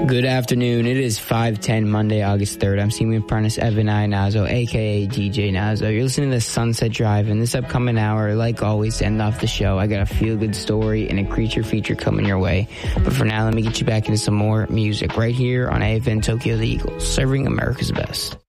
Good afternoon. It is 5:10 Monday, August 3rd. I'm Senior Apprentice Evan I. Nazo, a.k.a. DJ Nazo. You're listening to Sunset Drive, and this upcoming hour, like always, to end off the show, I got a feel-good story and a creature feature coming your way. But for now, let me get you back into some more music right here on AFN Tokyo the Eagles, serving America's best.